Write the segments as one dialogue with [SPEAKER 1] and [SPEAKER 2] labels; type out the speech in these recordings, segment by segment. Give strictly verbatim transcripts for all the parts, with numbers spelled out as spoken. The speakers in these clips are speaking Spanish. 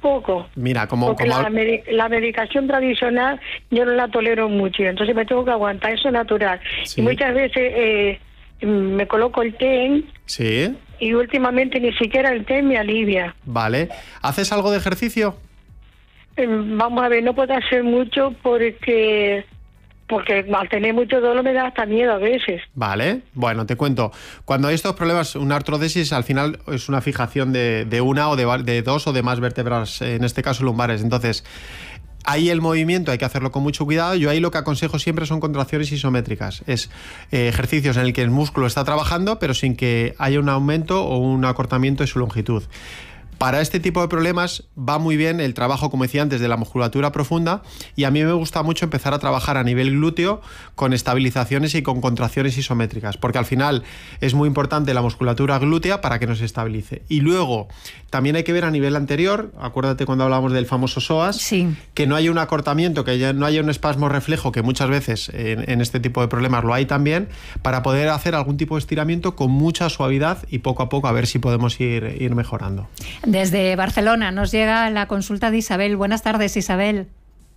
[SPEAKER 1] poco.
[SPEAKER 2] Mira, como...
[SPEAKER 1] Porque
[SPEAKER 2] como...
[SPEAKER 1] La, medi la medicación tradicional yo no la tolero mucho, entonces me tengo que aguantar, eso es natural.
[SPEAKER 2] Sí.
[SPEAKER 1] Y muchas veces eh, me coloco el té.
[SPEAKER 2] Sí.
[SPEAKER 1] Y últimamente ni siquiera el té me alivia.
[SPEAKER 2] Vale. ¿Haces algo de ejercicio?
[SPEAKER 1] Eh, vamos a ver, no puedo hacer mucho porque... Porque al tener mucho dolor me da hasta miedo a veces.
[SPEAKER 2] Vale, bueno, te cuento. Cuando hay estos problemas, una artrodesis al final es una fijación de, de una o de, de dos o de más vértebras, en este caso lumbares. Entonces, ahí el movimiento hay que hacerlo con mucho cuidado. Yo ahí lo que aconsejo siempre son contracciones isométricas. Es eh, ejercicios en el que el músculo está trabajando, pero sin que haya un aumento o un acortamiento de su longitud. Para este tipo de problemas va muy bien el trabajo, como decía antes, de la musculatura profunda, y a mí me gusta mucho empezar a trabajar a nivel glúteo con estabilizaciones y con contracciones isométricas, porque al final es muy importante la musculatura glútea para que nos estabilice. Y luego también hay que ver a nivel anterior, acuérdate cuando hablábamos del famoso psoas,
[SPEAKER 1] sí,
[SPEAKER 2] que no haya un acortamiento, que ya no haya un espasmo reflejo, que muchas veces en, en este tipo de problemas lo hay también, para poder hacer algún tipo de estiramiento con mucha suavidad y poco a poco a ver si podemos ir, ir mejorando.
[SPEAKER 3] Desde Barcelona nos llega la consulta de Isabel. Buenas tardes, Isabel.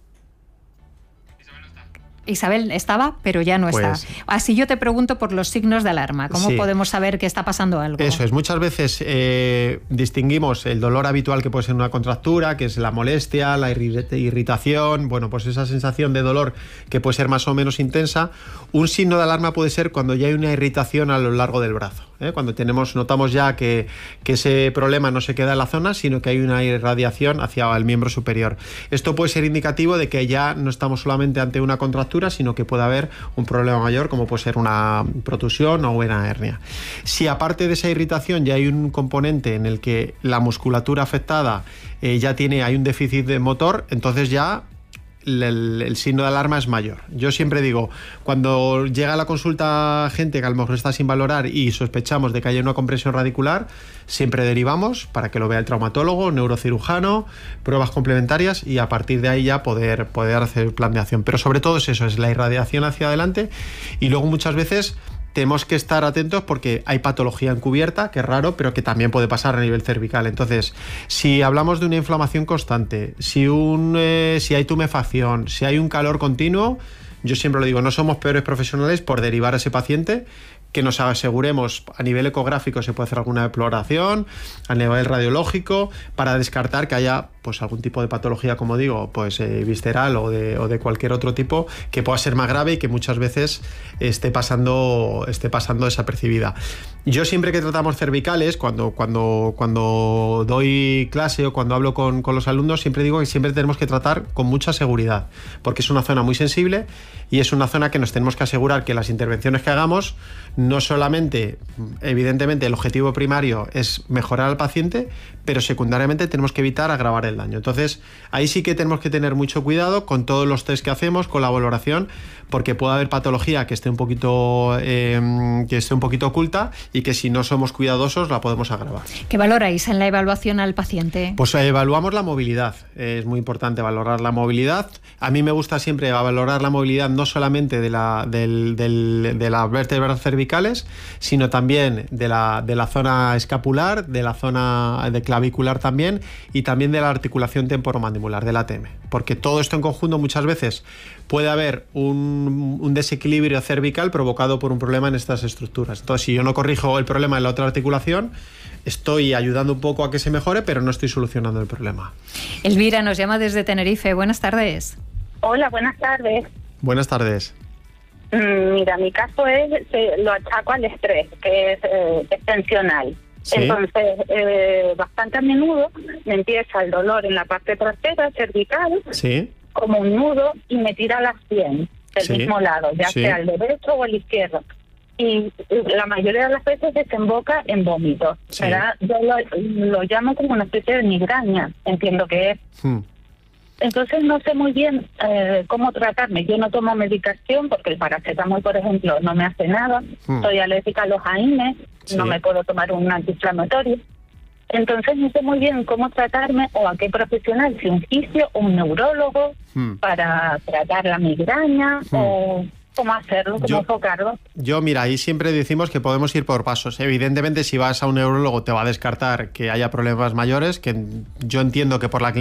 [SPEAKER 3] Isabel, no está. Isabel estaba, pero ya no
[SPEAKER 2] pues,
[SPEAKER 3] está. Así yo te pregunto por los signos de alarma. ¿Cómo sí. podemos saber que está pasando algo?
[SPEAKER 2] Eso es. Muchas veces eh, distinguimos el dolor habitual que puede ser una contractura, que es la molestia, la irritación, bueno, pues esa sensación de dolor que puede ser más o menos intensa. Un signo de alarma puede ser cuando ya hay una irritación a lo largo del brazo. ¿Eh? Cuando tenemos, notamos ya que, que ese problema no se queda en la zona, sino que hay una irradiación hacia el miembro superior. Esto puede ser indicativo de que ya no estamos solamente ante una contractura, sino que puede haber un problema mayor, como puede ser una protusión o una hernia. Si aparte de esa irritación ya hay un componente en el que la musculatura afectada eh, ya tiene, hay un déficit de motor, entonces ya El, el, el signo de alarma es mayor. Yo siempre digo, cuando llega a la consulta gente que a lo mejor está sin valorar y sospechamos de que haya una compresión radicular, siempre derivamos para que lo vea el traumatólogo, neurocirujano, pruebas complementarias y a partir de ahí ya poder, poder hacer el plan de acción. Pero sobre todo es eso, es la irradiación hacia adelante, y luego muchas veces tenemos que estar atentos porque hay patología encubierta, que es raro, pero que también puede pasar a nivel cervical. Entonces, si hablamos de una inflamación constante, si, un, eh, si hay tumefacción, si hay un calor continuo, yo siempre lo digo, no somos peores profesionales por derivar a ese paciente, que nos aseguremos a nivel ecográfico se puede hacer alguna exploración, a nivel radiológico, para descartar que haya pues algún tipo de patología, como digo, pues eh, visceral o de, o de cualquier otro tipo que pueda ser más grave y que muchas veces esté pasando, esté pasando desapercibida. Yo siempre que tratamos cervicales, cuando, cuando, cuando doy clase o cuando hablo con, con los alumnos, siempre digo que siempre tenemos que tratar con mucha seguridad, porque es una zona muy sensible y es una zona que nos tenemos que asegurar que las intervenciones que hagamos, no solamente, evidentemente, el objetivo primario es mejorar al paciente, pero secundariamente tenemos que evitar agravar el daño. Entonces, ahí sí que tenemos que tener mucho cuidado con todos los test que hacemos, con la valoración, porque puede haber patología que esté un poquito, eh, que esté un poquito oculta y que si no somos cuidadosos la podemos agravar.
[SPEAKER 3] ¿Qué valoráis en la evaluación al paciente?
[SPEAKER 2] Pues eh, evaluamos la movilidad. Es muy importante valorar la movilidad. A mí me gusta siempre valorar la movilidad no solamente de la, del, del, de las vértebras cervicales, sino también de la, de la zona escapular, de la zona de clavicular también, y también de la articulación temporomandibular, del A T M. Porque todo esto en conjunto muchas veces puede haber un, un desequilibrio cervical provocado por un problema en estas estructuras. Entonces, si yo no corrijo el problema en la otra articulación, estoy ayudando un poco a que se mejore, pero no estoy solucionando el problema.
[SPEAKER 3] Elvira nos llama desde Tenerife. Buenas tardes.
[SPEAKER 4] Hola, buenas tardes.
[SPEAKER 2] Buenas tardes.
[SPEAKER 4] Mm, mira, mi caso es, se, lo achaco al estrés, que es eh, extensional. ¿Sí? Entonces, eh, bastante a menudo me empieza el dolor en la parte trasera, cervical,
[SPEAKER 2] ¿sí?,
[SPEAKER 4] como un nudo, y me tira a las sien del
[SPEAKER 2] ¿sí?,
[SPEAKER 4] mismo lado, ya
[SPEAKER 2] ¿sí?,
[SPEAKER 4] sea el derecho o el izquierdo. Y la mayoría de las veces desemboca en vómitos.
[SPEAKER 2] Sí.
[SPEAKER 4] ¿Verdad? Yo lo, lo llamo como una especie de migraña, entiendo que es.
[SPEAKER 2] Hmm.
[SPEAKER 4] Entonces no sé muy bien eh, cómo tratarme. Yo no tomo medicación porque el paracetamol, por ejemplo, no me hace nada. Hmm. Soy alérgica a los AINES, sí. No me puedo tomar un antiinflamatorio. Entonces no sé muy bien cómo tratarme o a qué profesional, si un fisio o un neurólogo, hmm. para tratar la migraña hmm. o... ¿Cómo hacerlo? ¿Cómo yo, enfocarlo?
[SPEAKER 2] Yo, mira, ahí siempre decimos que podemos ir por pasos. Evidentemente, si vas a un neurólogo te va a descartar que haya problemas mayores, que yo entiendo que por la